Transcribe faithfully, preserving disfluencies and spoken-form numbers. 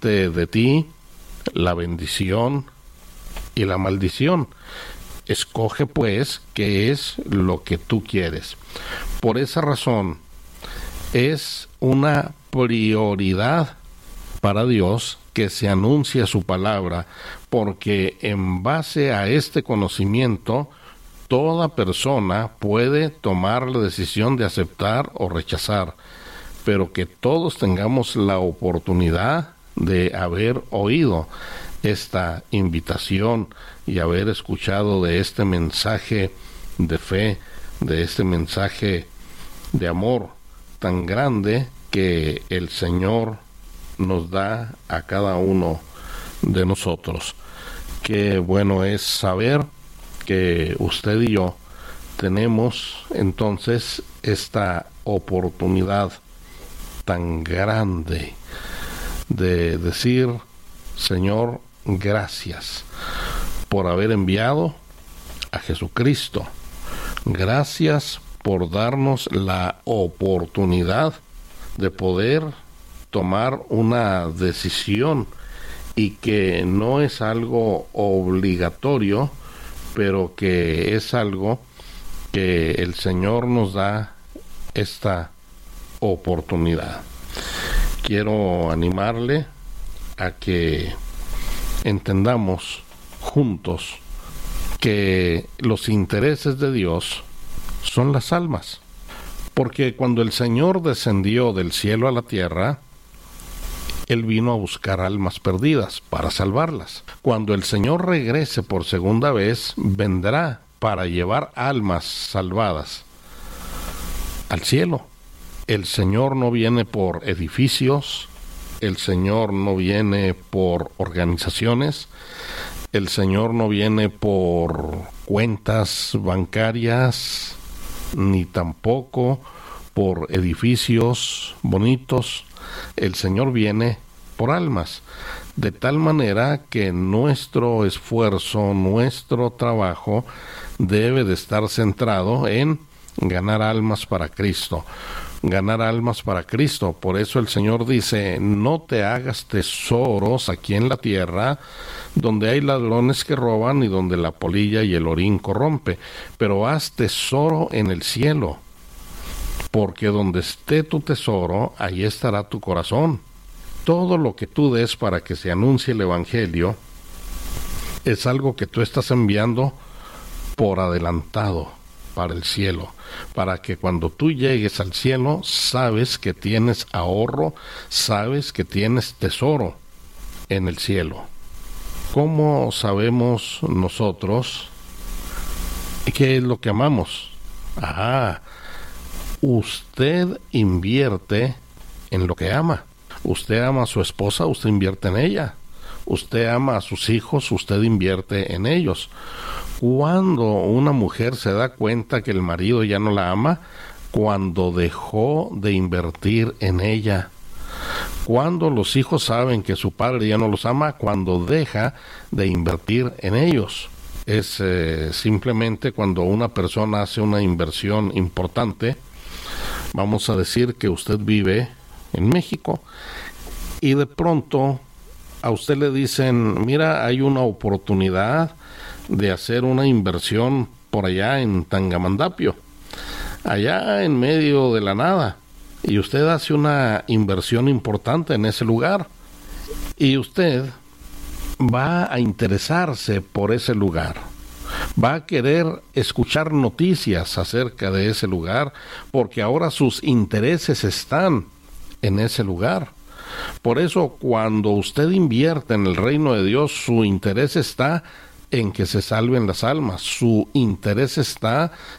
delante de ti la bendición y la maldición. Escoge pues qué es lo que tú quieres. Por esa razón es una prioridad para Dios que se anuncie su palabra, porque en base a este conocimiento toda persona puede tomar la decisión de aceptar o rechazar, pero que todos tengamos la oportunidad de haber oído esta invitación y haber escuchado de este mensaje de fe, de este mensaje de amor tan grande que el Señor nos da a cada uno de nosotros. Qué bueno es saber que usted y yo tenemos entonces esta oportunidad tan grande de decir: Señor, gracias por haber enviado a Jesucristo. Gracias por darnos la oportunidad de poder tomar una decisión, y que no es algo obligatorio, pero que es algo que el Señor nos da esta oportunidad. Quiero animarle a que entendamos juntos que los intereses de Dios son las almas, porque cuando el Señor descendió del cielo a la tierra, Él vino a buscar almas perdidas para salvarlas. Cuando el Señor regrese por segunda vez, vendrá para llevar almas salvadas al cielo. El Señor no viene por edificios, el Señor no viene por organizaciones, el Señor no viene por cuentas bancarias, ni tampoco por edificios bonitos. El Señor viene por almas, de tal manera que nuestro esfuerzo, nuestro trabajo debe de estar centrado en ganar almas para Cristo. Ganar almas para Cristo. Por eso el Señor dice: no te hagas tesoros aquí en la tierra, donde hay ladrones que roban y donde la polilla y el orín corrompe, pero haz tesoro en el cielo, porque donde esté tu tesoro, ahí estará tu corazón. Todo lo que tú des para que se anuncie el Evangelio es algo que tú estás enviando por adelantado para el cielo, para que cuando tú llegues al cielo sabes que tienes ahorro, sabes que tienes tesoro en el cielo. ¿Cómo sabemos nosotros qué es lo que amamos? Ah, usted invierte en lo que ama. Usted ama a su esposa, usted invierte en ella. Usted ama a sus hijos, usted invierte en ellos. Cuando una mujer se da cuenta que el marido ya no la ama, cuando dejó de invertir en ella. Cuando los hijos saben que su padre ya no los ama, cuando deja de invertir en ellos. Es eh, simplemente cuando una persona hace una inversión importante. Vamos a decir que usted vive en México y de pronto a usted le dicen: mira, hay una oportunidad de hacer una inversión por allá en Tangamandapio, allá en medio de la nada, y usted hace una inversión importante en ese lugar, y usted va a interesarse por ese lugar, va a querer escuchar noticias acerca de ese lugar, porque ahora sus intereses están en ese lugar. Por eso, cuando usted invierte en el reino de Dios, su interés está en que se salven las almas, su interés está